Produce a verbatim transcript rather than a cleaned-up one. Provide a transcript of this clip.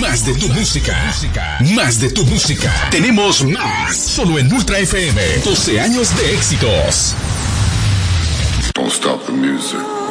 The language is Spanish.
Más de tu música. Más de tu música. Tenemos más. Solo en Ultra F M. doce años de éxitos. Don't stop the music.